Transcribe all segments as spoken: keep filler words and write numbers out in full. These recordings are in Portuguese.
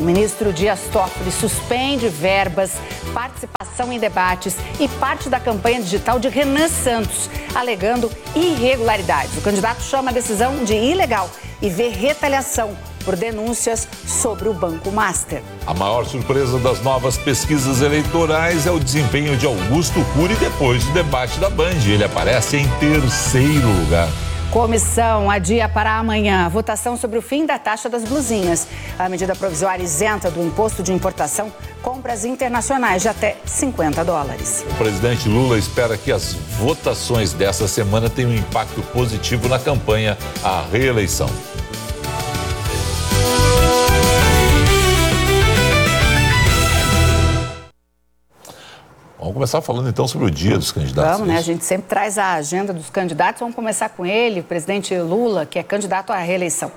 O ministro Dias Toffoli suspende verbas, participação em debates e parte da campanha digital de Renan Santos, alegando irregularidades. O candidato chama a decisão de ilegal e vê retaliação por denúncias sobre o Banco Master. A maior surpresa das novas pesquisas eleitorais é o desempenho de Augusto Cury depois do debate da Band. Ele aparece em terceiro lugar. Comissão adia para amanhã a votação sobre o fim da taxa das blusinhas. A medida provisória isenta do imposto de importação compras internacionais de até cinquenta dólares. O presidente Lula espera que as votações dessa semana tenham um impacto positivo na campanha à reeleição. Vamos começar falando então sobre o dia dos candidatos. Vamos, né? A gente sempre traz a agenda dos candidatos. Vamos começar com ele, o presidente Lula, que é candidato à reeleição.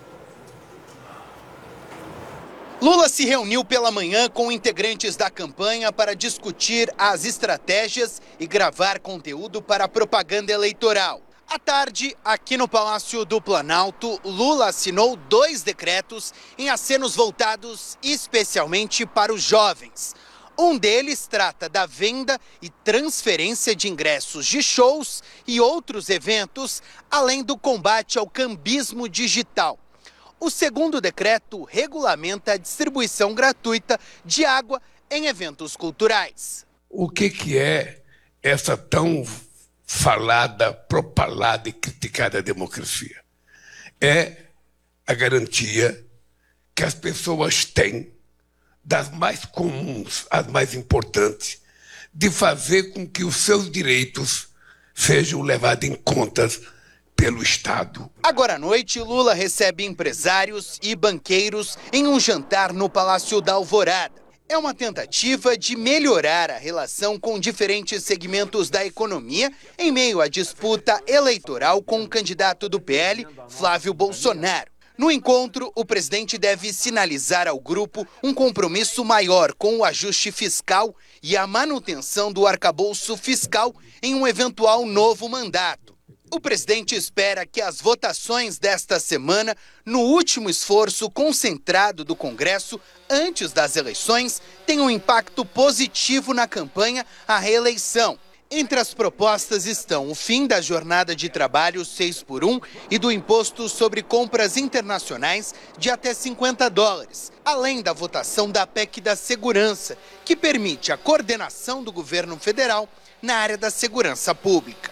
Lula se reuniu pela manhã com integrantes da campanha para discutir as estratégias e gravar conteúdo para a propaganda eleitoral. À tarde, aqui no Palácio do Planalto, Lula assinou dois decretos em acenos voltados especialmente para os jovens. Um deles trata da venda e transferência de ingressos de shows e outros eventos, além do combate ao cambismo digital. O segundo decreto regulamenta a distribuição gratuita de água em eventos culturais. O que, que é essa tão falada, propalada e criticada democracia? É a garantia que as pessoas têm, das mais comuns às mais importantes, de fazer com que os seus direitos sejam levados em conta pelo Estado. Agora à noite, Lula recebe empresários e banqueiros em um jantar no Palácio da Alvorada. É uma tentativa de melhorar a relação com diferentes segmentos da economia em meio à disputa eleitoral com o candidato do P L, Flávio Bolsonaro. No encontro, o presidente deve sinalizar ao grupo um compromisso maior com o ajuste fiscal e a manutenção do arcabouço fiscal em um eventual novo mandato. O presidente espera que as votações desta semana, no último esforço concentrado do Congresso antes das eleições, tenham um impacto positivo na campanha à reeleição. Entre as propostas estão o fim da jornada de trabalho seis por um e do imposto sobre compras internacionais de até cinquenta dólares, além da votação da P E C da segurança, que permite a coordenação do governo federal na área da segurança pública.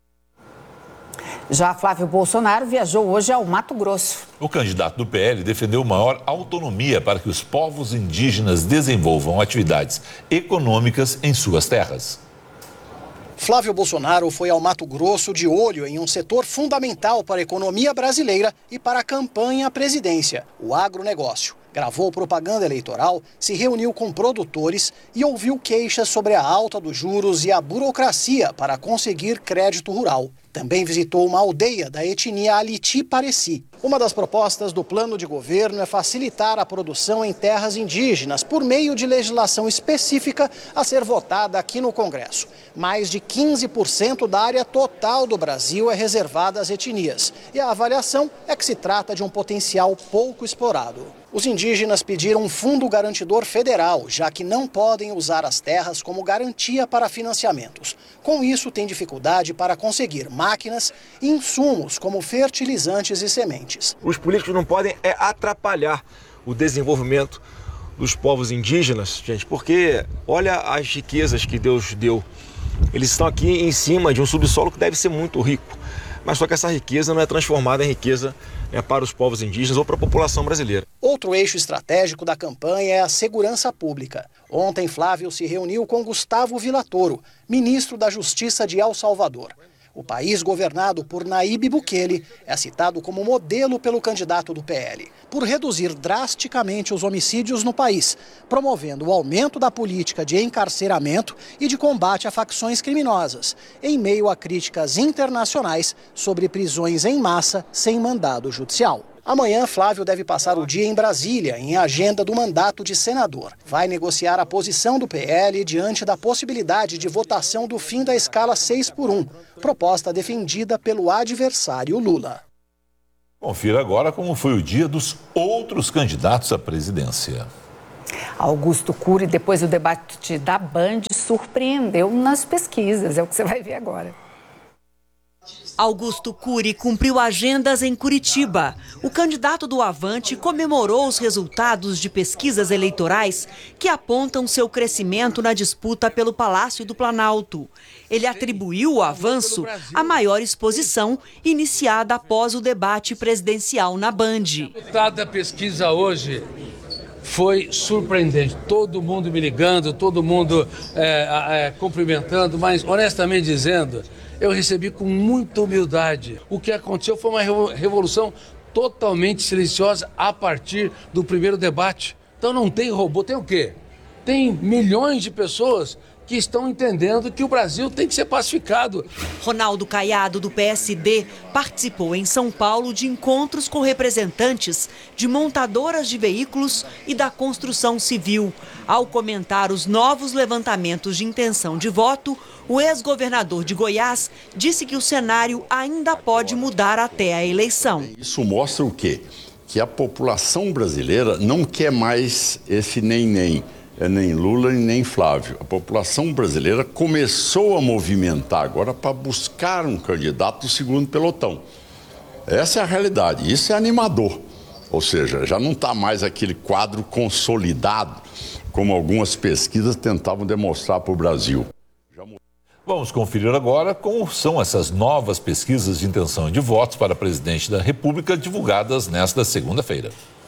Já Flávio Bolsonaro viajou hoje ao Mato Grosso. O candidato do P L defendeu maior autonomia para que os povos indígenas desenvolvam atividades econômicas em suas terras. Flávio Bolsonaro foi ao Mato Grosso de olho em um setor fundamental para a economia brasileira e para a campanha à presidência, o agronegócio. Gravou propaganda eleitoral, se reuniu com produtores e ouviu queixas sobre a alta dos juros e a burocracia para conseguir crédito rural. Também visitou uma aldeia da etnia Aliti-Pareci. Uma das propostas do plano de governo é facilitar a produção em terras indígenas por meio de legislação específica a ser votada aqui no Congresso. Mais de quinze por cento da área total do Brasil é reservada às etnias. E a avaliação é que se trata de um potencial pouco explorado. Os indígenas pediram um fundo garantidor federal, já que não podem usar as terras como garantia para financiamentos. Com isso, tem dificuldade para conseguir máquinas e insumos como fertilizantes e sementes. Os políticos não podem é, atrapalhar o desenvolvimento dos povos indígenas, gente, porque olha as riquezas que Deus deu. Eles estão aqui em cima de um subsolo que deve ser muito rico, mas só que essa riqueza não é transformada em riqueza É para os povos indígenas ou para a população brasileira. Outro eixo estratégico da campanha é a segurança pública. Ontem, Flávio se reuniu com Gustavo Villatoro, ministro da Justiça de El Salvador. O país governado por Nayib Bukele é citado como modelo pelo candidato do P L, por reduzir drasticamente os homicídios no país, promovendo o aumento da política de encarceramento e de combate a facções criminosas, em meio a críticas internacionais sobre prisões em massa sem mandado judicial. Amanhã, Flávio deve passar o dia em Brasília, em agenda do mandato de senador. Vai negociar a posição do P L diante da possibilidade de votação do fim da escala seis por um, proposta defendida pelo adversário Lula. Confira agora como foi o dia dos outros candidatos à presidência. Augusto Cury, depois do debate da Band, surpreendeu nas pesquisas. É o que você vai ver agora. Augusto Cury cumpriu agendas em Curitiba. O candidato do Avante comemorou os resultados de pesquisas eleitorais que apontam seu crescimento na disputa pelo Palácio do Planalto. Ele atribuiu o avanço à maior exposição iniciada após o debate presidencial na Band. O resultado da pesquisa hoje foi surpreendente. Todo mundo me ligando, todo mundo é, é, cumprimentando, mas honestamente dizendo, eu recebi com muita humildade. O que aconteceu foi uma revolução totalmente silenciosa a partir do primeiro debate. Então não tem robô, tem o quê? Tem milhões de pessoas que estão entendendo que o Brasil tem que ser pacificado. Ronaldo Caiado, do P S D, participou em São Paulo de encontros com representantes de montadoras de veículos e da construção civil. Ao comentar os novos levantamentos de intenção de voto, o ex-governador de Goiás disse que o cenário ainda pode mudar até a eleição. Isso mostra o quê? Que a população brasileira não quer mais esse nem-nem. É nem Lula e nem Flávio. A população brasileira começou a movimentar agora para buscar um candidato do segundo pelotão. Essa é a realidade, isso é animador. Ou seja, já não está mais aquele quadro consolidado, como algumas pesquisas tentavam demonstrar para o Brasil. Vamos conferir agora como são essas novas pesquisas de intenção de votos para presidente da República divulgadas nesta segunda-feira.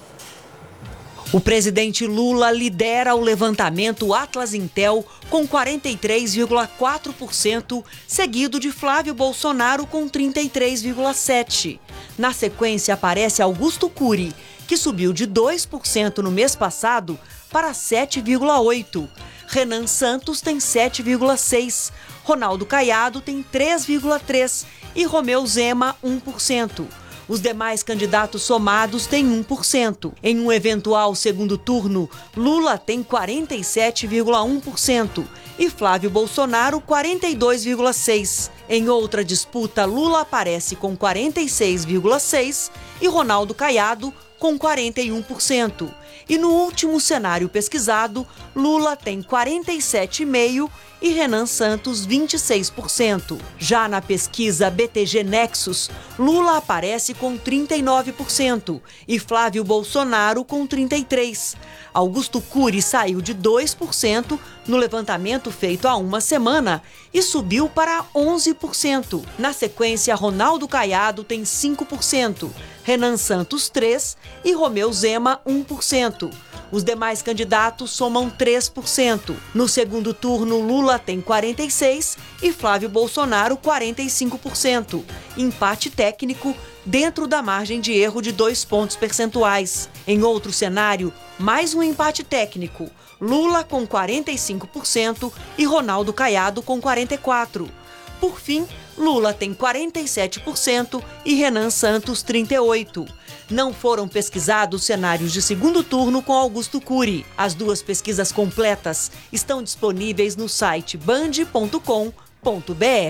O presidente Lula lidera o levantamento Atlas Intel com quarenta e três vírgula quatro por cento, seguido de Flávio Bolsonaro com trinta e três vírgula sete por cento. Na sequência aparece Augusto Cury, que subiu de dois por cento no mês passado para sete vírgula oito por cento. Renan Santos tem sete vírgula seis por cento. Ronaldo Caiado tem três vírgula três por cento e Romeu Zema um por cento. Os demais candidatos somados têm um por cento. Em um eventual segundo turno, Lula tem quarenta e sete vírgula um por cento e Flávio Bolsonaro quarenta e dois vírgula seis por cento. Em outra disputa, Lula aparece com quarenta e seis vírgula seis por cento e Ronaldo Caiado com quarenta e um por cento. E no último cenário pesquisado, Lula tem quarenta e sete vírgula cinco por cento e Renan Santos vinte e seis por cento. Já na pesquisa B T G Nexus, Lula aparece com trinta e nove por cento e Flávio Bolsonaro com trinta e três por cento. Augusto Cury saiu de dois por cento no levantamento feito há uma semana e subiu para onze por cento. Na sequência, Ronaldo Caiado tem cinco por cento, Renan Santos três por cento e Romeu Zema um por cento. Os demais candidatos somam três por cento. No segundo turno, Lula tem quarenta e seis por cento e Flávio Bolsonaro quarenta e cinco por cento. Empate técnico dentro da margem de erro de dois pontos percentuais. Em outro cenário, mais um empate técnico. Lula com quarenta e cinco por cento e Ronaldo Caiado com quarenta e quatro por cento. Por fim, Lula tem quarenta e sete por cento e Renan Santos trinta e oito por cento. Não foram pesquisados cenários de segundo turno com Augusto Cury. As duas pesquisas completas estão disponíveis no site band ponto com ponto br.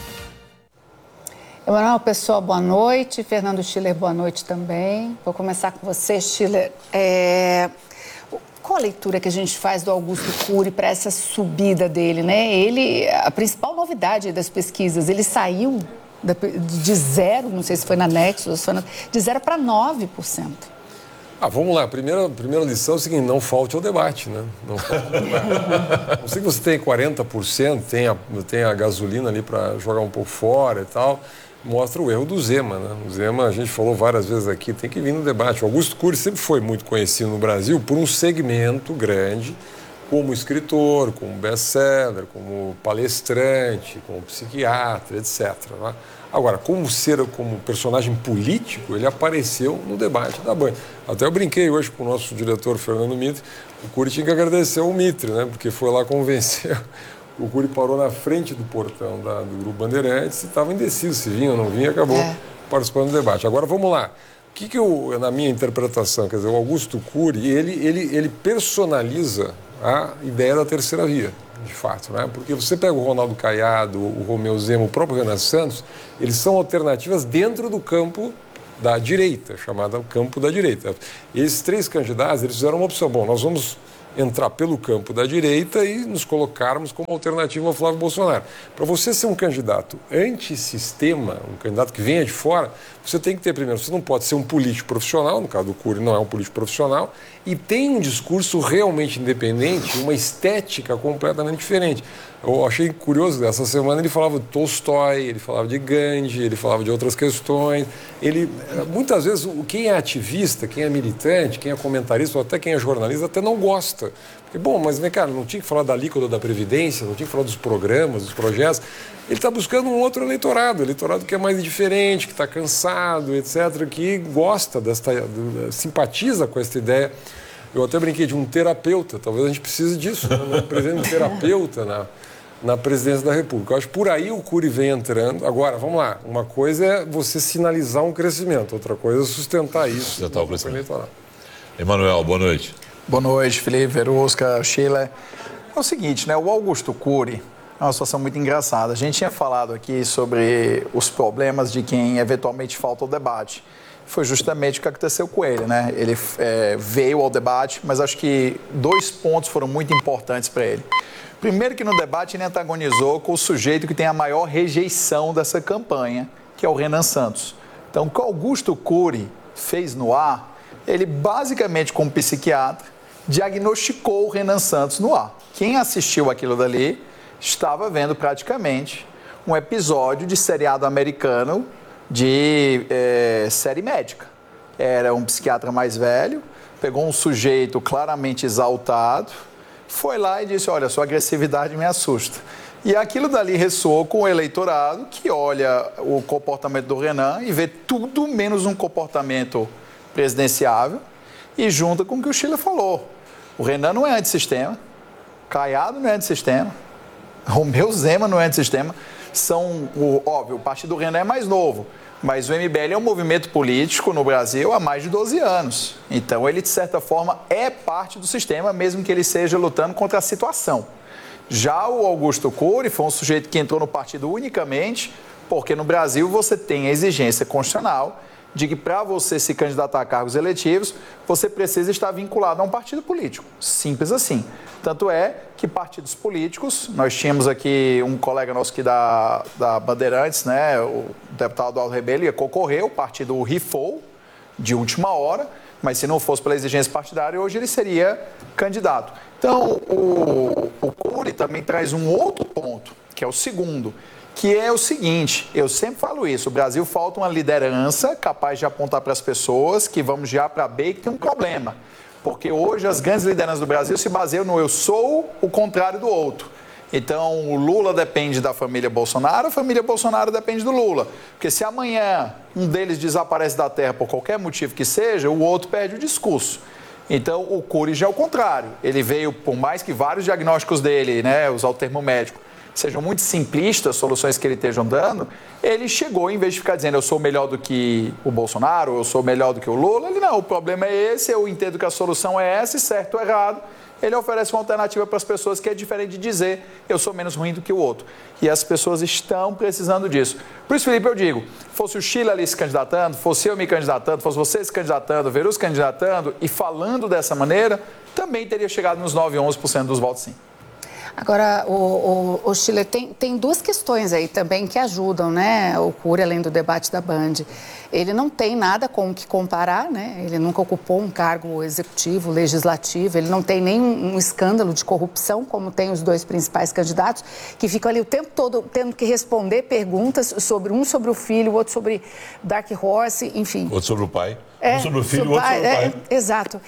Emanuel, pessoal, boa noite. Fernando Schiller, boa noite também. Vou começar com você, Schiller. É... Qual a leitura que a gente faz do Augusto Cury para essa subida dele, né? Ele, a principal novidade das pesquisas, ele saiu de zero, não sei se foi na Nexus, foi na, de zero para nove por cento. Ah, vamos lá. A primeira, primeira lição é o seguinte, não falte ao debate, né? Não falte ao debate. Não sei que você tem quarenta por cento, tem a, tem a gasolina ali para jogar um pouco fora e tal, mostra o erro do Zema, né? O Zema, a gente falou várias vezes aqui, tem que vir no debate. O Augusto Cury sempre foi muito conhecido no Brasil por um segmento grande, como escritor, como best-seller, como palestrante, como psiquiatra, etcétera. Né? Agora, como ser, como personagem político, ele apareceu no debate da Band. Até eu brinquei hoje com o nosso diretor Fernando Mitre, o Cury tinha que agradecer ao Mitre, né? Porque foi lá convencer. O Cury parou na frente do portão da, do Grupo Bandeirantes e estava indeciso se vinha ou não vinha, acabou é. participando do debate. Agora, vamos lá. O que, que eu, na minha interpretação, quer dizer, o Augusto Cury, ele, ele, ele personaliza a ideia da terceira via, de fato, né? Porque você pega o Ronaldo Caiado, o Romeu Zema, o próprio Renan Santos, eles são alternativas dentro do campo da direita, chamada campo da direita. E esses três candidatos, eles fizeram uma opção. Bom, nós vamos entrar pelo campo da direita e nos colocarmos como alternativa ao Flávio Bolsonaro. Para você ser um candidato antissistema, um candidato que venha de fora, você tem que ter, primeiro, você não pode ser um político profissional, no caso do Cury não é um político profissional, e tem um discurso realmente independente, uma estética completamente diferente. Eu achei curioso, essa semana ele falava de Tolstói, ele falava de Gandhi, ele falava de outras questões. Ele, muitas vezes, quem é ativista, quem é militante, quem é comentarista, ou até quem é jornalista, até não gosta. Porque, bom, mas, né, cara, não tinha que falar da alíquota da Previdência, não tinha que falar dos programas, dos projetos. Ele está buscando um outro eleitorado, eleitorado que é mais diferente, que está cansado, etcétera, que gosta, desta, simpatiza com essa ideia. Eu até brinquei de um terapeuta, talvez a gente precise disso, né? Um presidente terapeuta na, na presidência da República. Eu acho que por aí o Cury vem entrando. Agora, vamos lá, uma coisa é você sinalizar um crescimento, outra coisa é sustentar isso. Sustentar o crescimento. Emanuel, boa noite. Boa noite, Felipe, Verusca, Sheila. É o seguinte, né? O Augusto Cury é uma situação muito engraçada. A gente tinha falado aqui sobre os problemas de quem eventualmente falta ao debate. Foi justamente o que aconteceu com ele, né? Ele é, veio ao debate, mas acho que dois pontos foram muito importantes para ele. Primeiro que no debate ele antagonizou com o sujeito que tem a maior rejeição dessa campanha, que é o Renan Santos. Então, o que o Augusto Cury fez no ar, ele basicamente, como psiquiatra, diagnosticou o Renan Santos no ar. Quem assistiu aquilo dali estava vendo praticamente um episódio de seriado americano de é, série médica. Era um psiquiatra mais velho, pegou um sujeito claramente exaltado, foi lá e disse, olha, sua agressividade me assusta. E aquilo dali ressoou com o eleitorado que olha o comportamento do Renan e vê tudo menos um comportamento presidenciável e junta com o que o Sheila falou. O Renan não é antissistema, Caiado não é antissistema, Romeu Zema não é antissistema. São, o, óbvio, o partido do Renan é mais novo, mas o M B L é um movimento político no Brasil há mais de doze anos. Então, ele, de certa forma, é parte do sistema, mesmo que ele seja lutando contra a situação. Já o Augusto Cury foi um sujeito que entrou no partido unicamente porque no Brasil você tem a exigência constitucional de que para você se candidatar a cargos eletivos, você precisa estar vinculado a um partido político. Simples assim. Tanto é que partidos políticos, nós tínhamos aqui um colega nosso aqui da, da Bandeirantes, né, o deputado Aldo Rebelo, ia concorrer, o partido rifou de última hora, mas se não fosse pela exigência partidária, hoje ele seria candidato. Então, o, o Cury também traz um outro ponto, que é o segundo, que é o seguinte, eu sempre falo isso, o Brasil falta uma liderança capaz de apontar para as pessoas que vamos já para B e que tem um problema. Porque hoje as grandes lideranças do Brasil se baseiam no eu sou o contrário do outro. Então, o Lula depende da família Bolsonaro, a família Bolsonaro depende do Lula. Porque se amanhã um deles desaparece da terra por qualquer motivo que seja, o outro perde o discurso. Então, o Cury já é o contrário. Ele veio, por mais que vários diagnósticos dele, né, usar o termo médico, sejam muito simplistas, soluções que ele estejam dando, ele chegou, em vez de ficar dizendo eu sou melhor do que o Bolsonaro, eu sou melhor do que o Lula, ele não, o problema é esse, eu entendo que a solução é essa, certo ou errado, ele oferece uma alternativa para as pessoas que é diferente de dizer eu sou menos ruim do que o outro. E as pessoas estão precisando disso. Por isso, Felipe, eu digo, fosse o Sheila ali se candidatando, fosse eu me candidatando, fosse você se candidatando, o Verus se candidatando e falando dessa maneira, também teria chegado nos nove, onze por cento dos votos sim. Agora, o, o, o Sheila, tem, tem duas questões aí também que ajudam, né, o Cury, além do debate da Band. Ele não tem nada com o que comparar, né? Ele nunca ocupou um cargo executivo, legislativo, ele não tem nenhum um escândalo de corrupção, como tem os dois principais candidatos, que ficam ali o tempo todo tendo que responder perguntas sobre um sobre o filho, o outro sobre Dark Horse, enfim. Outro sobre o pai. É, um sobre o filho, o outro sobre o pai. É, exato.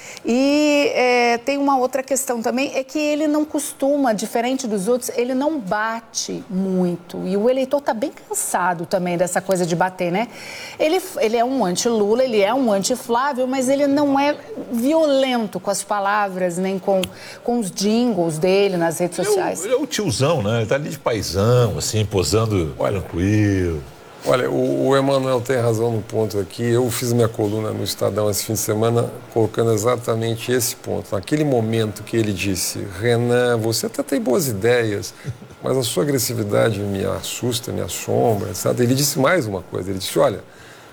E é, tem uma outra questão também, é que ele não costuma, diferente dos outros, ele não bate muito. E o eleitor está bem cansado também dessa coisa de bater, né? Ele, ele é um anti-Lula, ele é um anti-Flávio, mas ele não é violento com as palavras, nem com, com os jingles dele nas redes ele sociais. É o, ele é o tiozão, né? Ele tá ali de paizão, assim, posando tranquilo. Olha, o, o Emanuel tem razão no ponto aqui. Eu fiz minha coluna no Estadão esse fim de semana colocando exatamente esse ponto. Naquele momento que ele disse, Renan, você até tem boas ideias, mas a sua agressividade me assusta, me assombra, sabe? Ele disse mais uma coisa, ele disse, olha,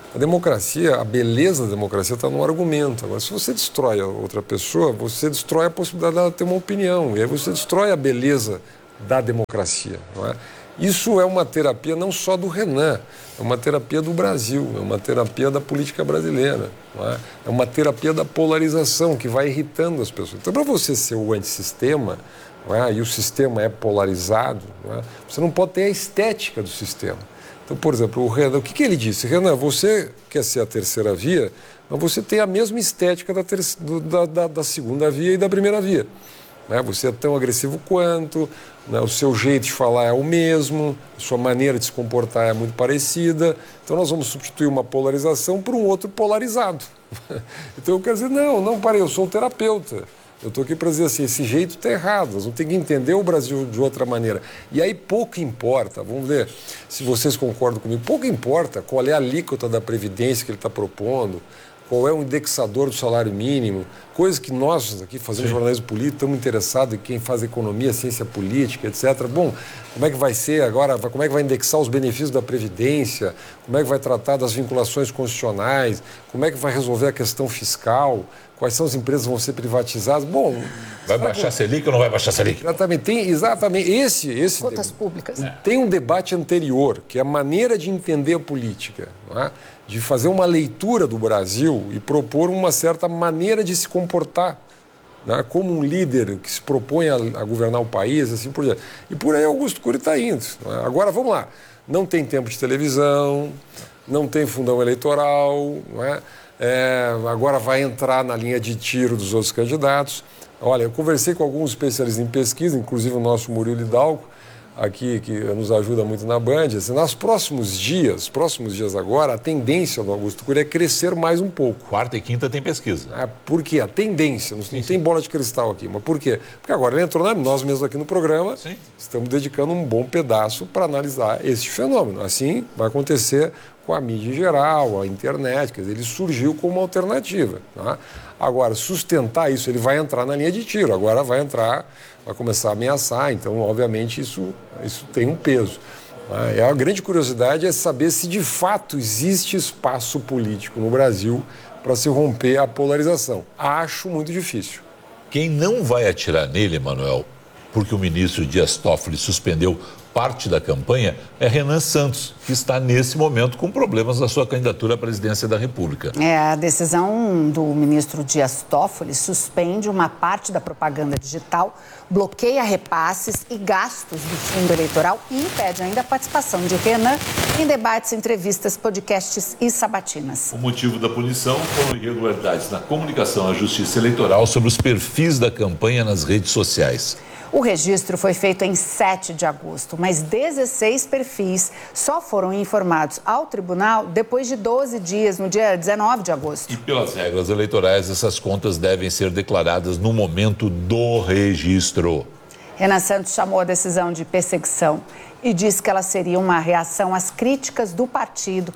A democracia, a beleza da democracia está no argumento. Agora, se você destrói a outra pessoa, você destrói a possibilidade dela ter uma opinião. E aí você destrói a beleza da democracia. Não é? Isso é uma terapia não só do Renan, é uma terapia do Brasil, é uma terapia da política brasileira. Não é? É uma terapia da polarização que vai irritando as pessoas. Então, para você ser o antissistema, não é? E o sistema é polarizado, não é? Você não pode ter a estética do sistema. Então, por exemplo, o Renan, o que, que ele disse? Renan, você quer ser a terceira via, mas você tem a mesma estética da, ter... da, da, da segunda via e da primeira via. Né? Você é tão agressivo quanto, né? O seu jeito de falar é o mesmo, a sua maneira de se comportar é muito parecida. Então, nós vamos substituir uma polarização por um outro polarizado. Então, eu quero dizer, não, não, parei, eu sou um terapeuta. Eu estou aqui para dizer assim, esse jeito está errado, nós vamos ter que entender o Brasil de outra maneira. E aí pouco importa, vamos ver se vocês concordam comigo, pouco importa qual é a alíquota da Previdência que ele está propondo, qual é o indexador do salário mínimo, coisas que nós aqui fazendo Sim. jornalismo político estamos interessados em quem faz economia, ciência política, etcétera. Bom, como é que vai ser agora, como é que vai indexar os benefícios da Previdência, como é que vai tratar das vinculações constitucionais, como é que vai resolver a questão fiscal, quais são as empresas que vão ser privatizadas. Bom, vai baixar a Selic ou não vai baixar a Selic? Exatamente, tem exatamente esse... esse Cotas públicas. Tem um debate anterior, que é a maneira de entender a política, não é? De fazer uma leitura do Brasil e propor uma certa maneira de se comportar, né? Como um líder que se propõe a, a governar o país, assim por diante. E por aí Augusto Cury está indo. Não é? Agora, vamos lá, não tem tempo de televisão, não tem fundão eleitoral, não é? É, agora vai entrar na linha de tiro dos outros candidatos. Olha, eu conversei com alguns especialistas em pesquisa, inclusive o nosso Murilo Hidalgo, aqui, que nos ajuda muito na Band. Assim, nos próximos dias, próximos dias agora, a tendência do Augusto Cury é crescer mais um pouco. Quarta e quinta tem pesquisa. Ah, por quê? A tendência, não, não tem bola de cristal aqui, mas por quê? Porque agora ele entrou, nós mesmos aqui no programa, Sim. estamos dedicando um bom pedaço para analisar esse fenômeno. Assim vai acontecer com a mídia em geral, a internet, quer dizer, ele surgiu como uma alternativa. Tá? Agora, sustentar isso, ele vai entrar na linha de tiro, agora vai entrar, vai começar a ameaçar, então, obviamente, isso, isso tem um peso. Tá? A grande curiosidade é saber se, de fato, existe espaço político no Brasil para se romper a polarização. Acho muito difícil. Quem não vai atirar nele, Manuel, porque o ministro Dias Toffoli suspendeu parte da campanha, é Renan Santos, que está nesse momento com problemas na sua candidatura à presidência da República. É, a decisão do ministro Dias Toffoli suspende uma parte da propaganda digital, bloqueia repasses e gastos do fundo eleitoral e impede ainda a participação de Renan em debates, entrevistas, podcasts e sabatinas. O motivo da punição foram irregularidades na comunicação à Justiça Eleitoral sobre os perfis da campanha nas redes sociais. O registro foi feito em sete de agosto, mas dezesseis perfis só foram informados ao tribunal depois de doze dias, no dia dezenove de agosto. E pelas regras eleitorais, essas contas devem ser declaradas no momento do registro. Renan Santos chamou a decisão de perseguição e disse que ela seria uma reação às críticas do partido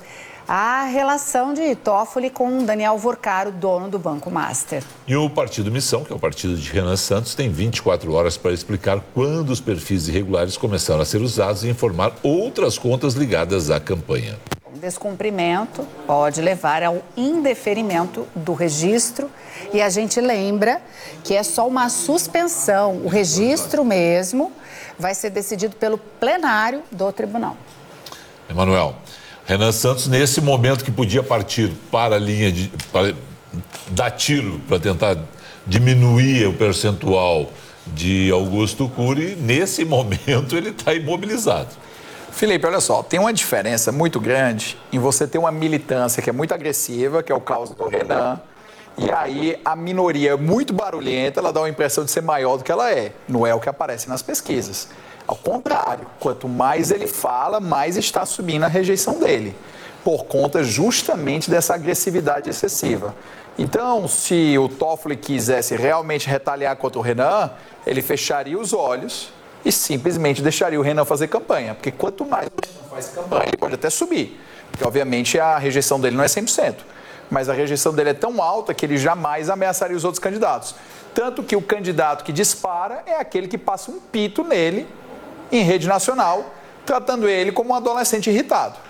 à relação de Toffoli com Daniel Vorcaro, dono do Banco Master. E o Partido Missão, que é o partido de Renan Santos, tem vinte e quatro horas para explicar quando os perfis irregulares começaram a ser usados e informar outras contas ligadas à campanha. O descumprimento pode levar ao indeferimento do registro e a gente lembra que é só uma suspensão. O registro mesmo vai ser decidido pelo plenário do tribunal. Emanuel, Renan Santos, nesse momento que podia partir para a linha de... para dar tiro, para tentar diminuir o percentual de Augusto Cury, nesse momento ele está imobilizado. Felipe, olha só, tem uma diferença muito grande em você ter uma militância que é muito agressiva, que é o caso do Renan, e aí a minoria é muito barulhenta, ela dá uma impressão de ser maior do que ela é. Não é o que aparece nas pesquisas. Ao contrário, quanto mais ele fala, mais está subindo a rejeição dele, por conta justamente dessa agressividade excessiva. Então, se o Toffoli quisesse realmente retaliar contra o Renan, ele fecharia os olhos e simplesmente deixaria o Renan fazer campanha, porque quanto mais o Renan faz campanha, ele pode até subir, porque obviamente a rejeição dele não é cem por cento, mas a rejeição dele é tão alta que ele jamais ameaçaria os outros candidatos. Tanto que o candidato que dispara é aquele que passa um pito nele em rede nacional, tratando ele como um adolescente irritado.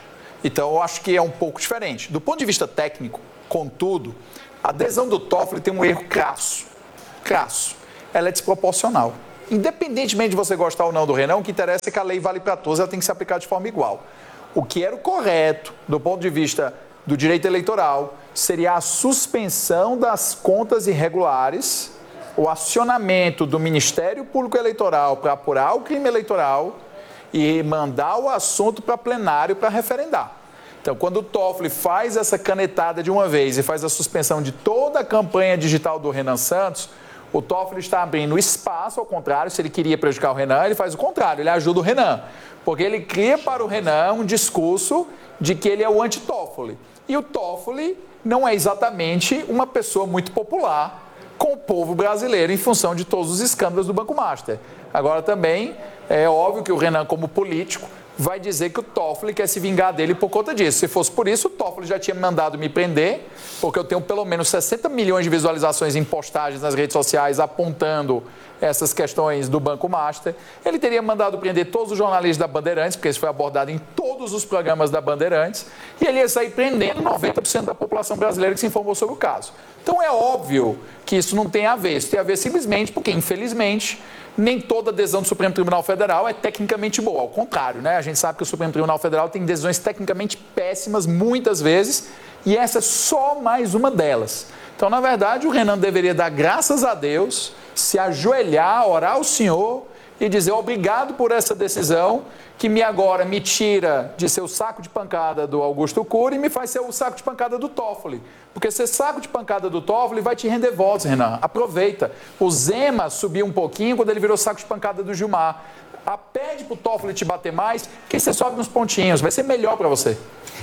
Então, eu acho que é um pouco diferente. Do ponto de vista técnico, contudo, a adesão do Toffoli tem um erro crasso. Crasso. Ela é desproporcional. Independentemente de você gostar ou não do Renan, o que interessa é que a lei vale para todos, ela tem que ser aplicada de forma igual. O que era o correto, do ponto de vista do direito eleitoral, seria a suspensão das contas irregulares, o acionamento do Ministério Público Eleitoral para apurar o crime eleitoral e mandar o assunto para plenário para referendar. Então, quando o Toffoli faz essa canetada de uma vez e faz a suspensão de toda a campanha digital do Renan Santos, o Toffoli está abrindo espaço, ao contrário, se ele queria prejudicar o Renan, ele faz o contrário, ele ajuda o Renan. Porque ele cria para o Renan um discurso de que ele é o anti-Toffoli. E o Toffoli não é exatamente uma pessoa muito popular com o povo brasileiro em função de todos os escândalos do Banco Master. Agora também é óbvio que o Renan, como político, vai dizer que o Toffoli quer se vingar dele por conta disso. Se fosse por isso, o Toffoli já tinha mandado me prender, porque eu tenho pelo menos sessenta milhões de visualizações em postagens nas redes sociais apontando essas questões do Banco Master. Ele teria mandado prender todos os jornalistas da Bandeirantes, porque isso foi abordado em todos os programas da Bandeirantes, e ele ia sair prendendo noventa por cento da população brasileira que se informou sobre o caso. Então é óbvio que isso não tem a ver. Isso tem a ver simplesmente porque, infelizmente, nem toda adesão do Supremo Tribunal Federal é tecnicamente boa. Ao contrário, né? A gente sabe que o Supremo Tribunal Federal tem decisões tecnicamente péssimas muitas vezes, e essa é só mais uma delas. Então, na verdade, o Renan deveria dar graças a Deus, se ajoelhar, orar ao Senhor e dizer obrigado por essa decisão que me agora me tira de ser o saco de pancada do Augusto Cury e me faz ser o saco de pancada do Toffoli. Porque ser saco de pancada do Toffoli vai te render votos, Renan. Aproveita. O Zema subiu um pouquinho quando ele virou saco de pancada do Gilmar. A pede pro Toffoli te bater mais, que você sobe uns pontinhos. Vai ser melhor para você.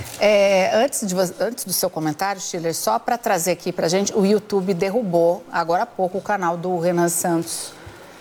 É, antes, de, antes do seu comentário, Schiller, só para trazer aqui para a gente, o YouTube derrubou, agora há pouco, o canal do Renan Santos.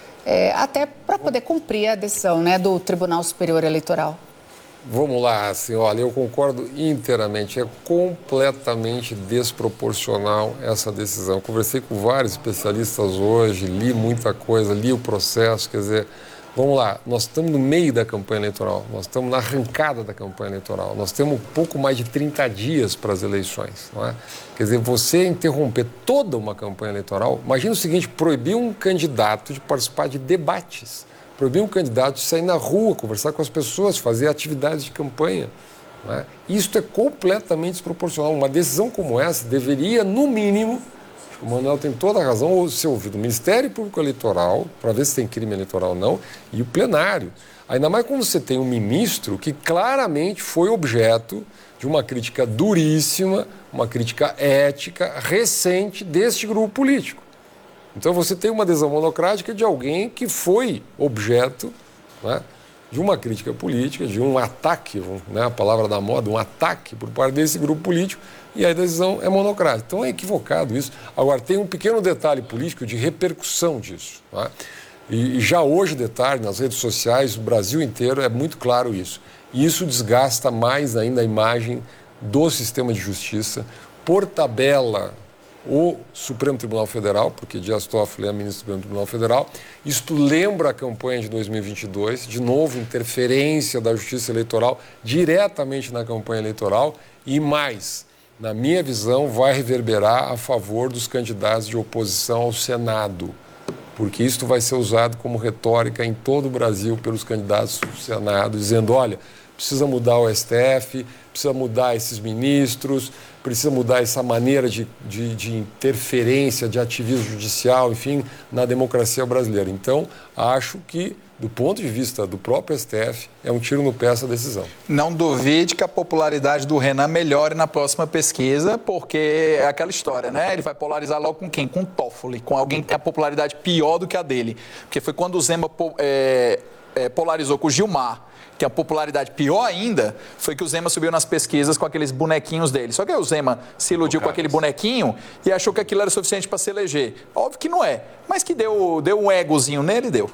É, até para poder cumprir a decisão, né, do Tribunal Superior Eleitoral. Vamos lá, assim, olha, eu concordo inteiramente, é completamente desproporcional essa decisão. Eu conversei com vários especialistas hoje, li muita coisa, li o processo, quer dizer, vamos lá, nós estamos no meio da campanha eleitoral, nós estamos na arrancada da campanha eleitoral, nós temos um pouco mais de trinta dias para as eleições, não é? Quer dizer, você interromper toda uma campanha eleitoral, imagina o seguinte, proibir um candidato de participar de debates, proibir um candidato de sair na rua, conversar com as pessoas, fazer atividades de campanha, não é? Isso é completamente desproporcional. Uma decisão como essa deveria, no mínimo, o Manuel tem toda a razão, ou ser ouvido o Ministério Público Eleitoral, para ver se tem crime eleitoral ou não, e o plenário. Ainda mais quando você tem um ministro que claramente foi objeto de uma crítica duríssima, uma crítica ética recente deste grupo político. Então você tem uma adesão monocrática de alguém que foi objeto, né, de uma crítica política, de um ataque, né, a palavra da moda, um ataque por parte desse grupo político, e a decisão é monocrática. Então é equivocado isso. Agora, tem um pequeno detalhe político de repercussão disso, né? E, e já hoje, detalhe, nas redes sociais, o Brasil inteiro é muito claro isso. E isso desgasta mais ainda a imagem do sistema de justiça. Por tabela, o Supremo Tribunal Federal, porque Dias Toffoli é ministro do Supremo Tribunal Federal, isto lembra a campanha de dois mil e vinte e dois, de novo, interferência da Justiça Eleitoral diretamente na campanha eleitoral e mais, na minha visão, vai reverberar a favor dos candidatos de oposição ao Senado, porque isto vai ser usado como retórica em todo o Brasil pelos candidatos do Senado, dizendo, olha, precisa mudar o S T F, precisa mudar esses ministros, precisa mudar essa maneira de, de, de interferência, de ativismo judicial, enfim, na democracia brasileira. Então, acho que, do ponto de vista do próprio S T F, é um tiro no pé essa decisão. Não duvide que a popularidade do Renan melhore na próxima pesquisa, porque é aquela história, né? Ele vai polarizar logo com quem? Com o Toffoli, com alguém que tem a popularidade pior do que a dele. Porque foi quando o Zema é, é, polarizou com o Gilmar, que a popularidade pior ainda, foi que o Zema subiu nas pesquisas com aqueles bonequinhos dele. Só que aí o Zema se iludiu com aquele bonequinho e achou que aquilo era suficiente para se eleger. Óbvio que não é, mas que deu, deu um egozinho nele, deu.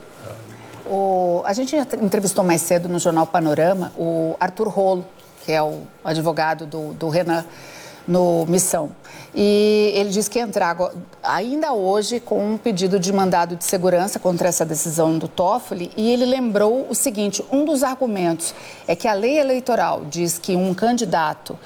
O, a gente entrevistou mais cedo no Jornal Panorama o Arthur Rolo, que é o advogado do, do Renan. no Missão. E ele diz que entrar ainda hoje com um pedido de mandado de segurança contra essa decisão do Toffoli. E ele lembrou o seguinte, um dos argumentos é que a lei eleitoral diz que um candidato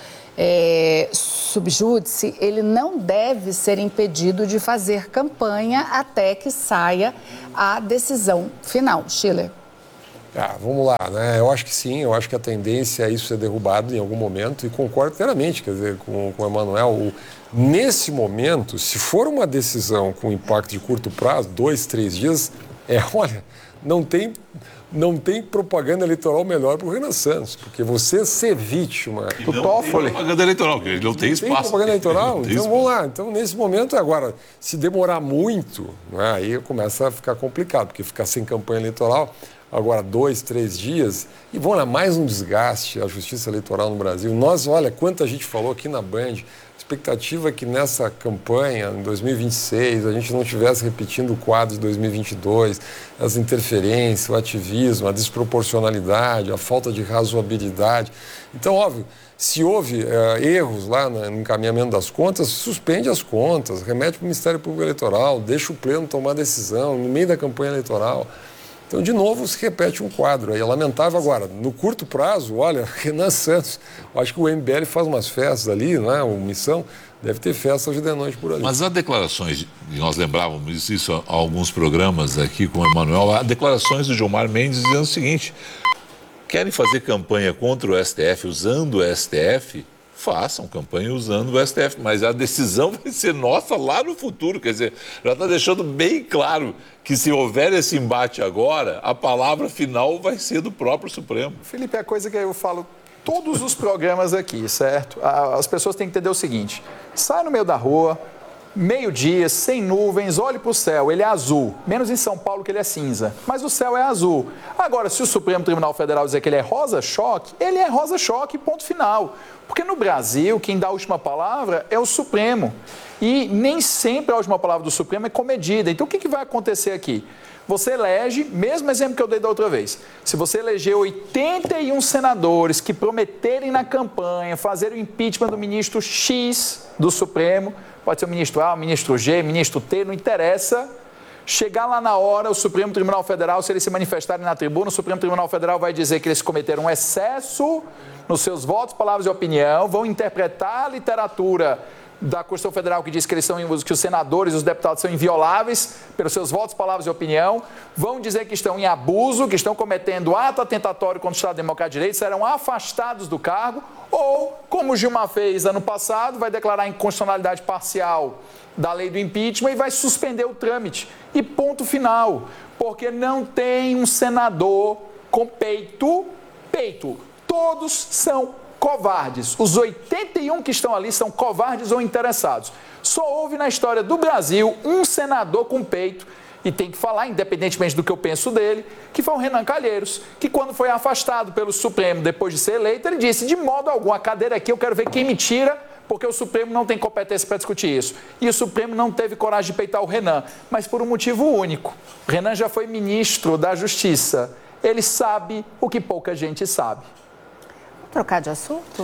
é, subjúdice, ele não deve ser impedido de fazer campanha até que saia a decisão final. Schiller. Ah, vamos lá, né? Eu acho que sim, eu acho que a tendência é isso ser derrubado em algum momento e concordo inteiramente, quer dizer, com, com o Emanuel. O, nesse momento, se for uma decisão com impacto de curto prazo, dois, três dias, é, olha, não tem, não tem propaganda eleitoral melhor para o Renan Santos, porque você ser vítima do Toffoli... propaganda eleitoral, porque ele não tem espaço. Tem propaganda eleitoral? Tem então espaço. vamos lá, então nesse momento, agora, se demorar muito, né, aí começa a ficar complicado, porque ficar sem campanha eleitoral... Agora, dois, três dias, e vão lá, mais um desgaste à justiça eleitoral no Brasil. Nós, olha, quanta gente falou aqui na Band, a expectativa é que nessa campanha, em dois mil e vinte e seis, a gente não estivesse repetindo o quadro de dois mil e vinte e dois, as interferências, o ativismo, a desproporcionalidade, a falta de razoabilidade. Então, óbvio, se houve uh, erros lá no encaminhamento das contas, suspende as contas, remete para o Ministério Público Eleitoral, deixa o Pleno tomar decisão no meio da campanha eleitoral. Então, de novo, se repete um quadro. Aí é lamentável agora. No curto prazo, olha, Renan Santos, acho que o M B L faz umas festas ali, né? O Missão deve ter festa hoje de noite por ali. Mas há declarações, e nós lembrávamos isso há alguns programas aqui com o Emanuel, há declarações do Gilmar Mendes dizendo o seguinte: querem fazer campanha contra o S T F usando o S T F? Façam campanha usando o S T F, mas a decisão vai ser nossa lá no futuro. Quer dizer, já está deixando bem claro que se houver esse embate agora, a palavra final vai ser do próprio Supremo. Felipe, é a coisa que eu falo todos os programas aqui, certo? As pessoas têm que entender o seguinte: sai no meio da rua, meio-dia, sem nuvens, olhe para o céu, ele é azul, menos em São Paulo que ele é cinza, mas o céu é azul. Agora, se o Supremo Tribunal Federal dizer que ele é rosa-choque, ele é rosa-choque, ponto final. Porque no Brasil, quem dá a última palavra é o Supremo. E nem sempre a última palavra do Supremo é comedida. Então, o que, que vai acontecer aqui? Você elege, mesmo exemplo que eu dei da outra vez, se você eleger oitenta e um senadores que prometerem na campanha fazer o impeachment do ministro X do Supremo, pode ser o ministro A, o ministro G, o ministro T, não interessa. Chegar lá na hora, o Supremo Tribunal Federal, se eles se manifestarem na tribuna, o Supremo Tribunal Federal vai dizer que eles cometeram um excesso nos seus votos, palavras e opinião, vão interpretar a literatura da Constituição Federal que diz que, eles são, que os senadores e os deputados são invioláveis pelos seus votos, palavras e opinião, vão dizer que estão em abuso, que estão cometendo ato atentatório contra o Estado Democrático de Direito, serão afastados do cargo, ou, como o Gilmar fez ano passado, vai declarar inconstitucionalidade parcial da lei do impeachment e vai suspender o trâmite. E ponto final, porque não tem um senador com peito, peito. Todos são covardes. Os oitenta e um que estão ali são covardes ou interessados. Só houve na história do Brasil um senador com peito, e tem que falar, independentemente do que eu penso dele, que foi o Renan Calheiros, que quando foi afastado pelo Supremo depois de ser eleito, ele disse: de modo algum, a cadeira aqui eu quero ver quem me tira, porque o Supremo não tem competência para discutir isso. E o Supremo não teve coragem de peitar o Renan, mas por um motivo único. O Renan já foi ministro da Justiça. Ele sabe o que pouca gente sabe. Trocar de assunto?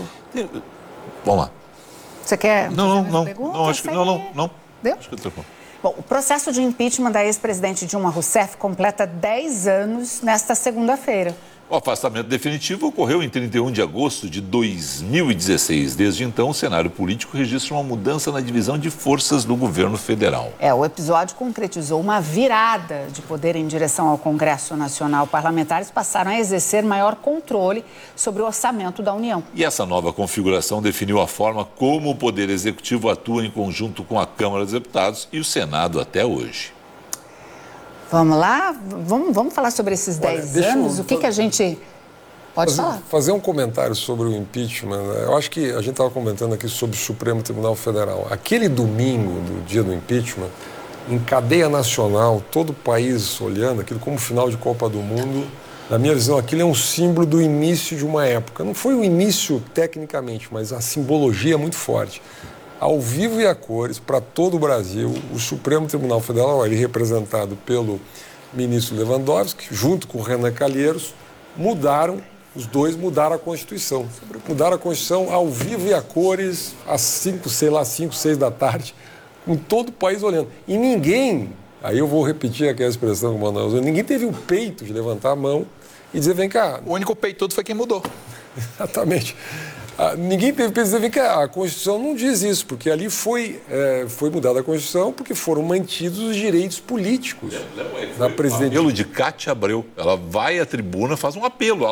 Vamos lá. Você quer não, não, não, não, acho que não, não, não. Deu? Acho que eu tô bom. Bom, o processo de impeachment da ex-presidente Dilma Rousseff completa dez anos nesta segunda-feira. O afastamento definitivo ocorreu em trinta e um de agosto de dois mil e dezesseis. Desde então, o cenário político registra uma mudança na divisão de forças do governo federal. É, o episódio concretizou uma virada de poder em direção ao Congresso Nacional. Parlamentares passaram a exercer maior controle sobre o orçamento da União. E essa nova configuração definiu a forma como o Poder Executivo atua em conjunto com a Câmara dos Deputados e o Senado até hoje. Vamos lá? Vamos, vamos falar sobre esses dez anos? Eu... O que, que a gente pode fazer, falar? Fazer um comentário sobre o impeachment. Né? Eu acho que a gente estava comentando aqui sobre o Supremo Tribunal Federal. Aquele domingo do dia do impeachment, em cadeia nacional, todo o país olhando aquilo como final de Copa do Mundo. Na minha visão, aquilo é um símbolo do início de uma época. Não foi o início tecnicamente, mas a simbologia é muito forte. Ao vivo e a cores, para todo o Brasil, o Supremo Tribunal Federal, ele representado pelo ministro Lewandowski, junto com o Renan Calheiros, mudaram Os dois mudaram a Constituição. Mudaram a Constituição ao vivo e a cores, às cinco, sei lá, cinco, seis da tarde, com todo o país olhando. E ninguém, aí eu vou repetir aquela expressão que o Manuel usou, ninguém teve o peito de levantar a mão e dizer, vem cá. O único peitudo foi quem mudou. Exatamente. Ah, ninguém teve que dizer, vem cá, a Constituição não diz isso, porque ali foi, é, foi mudada a Constituição porque foram mantidos os direitos políticos da presidente. Apelo de Cátia Abreu. Ela vai à tribuna, faz um apelo.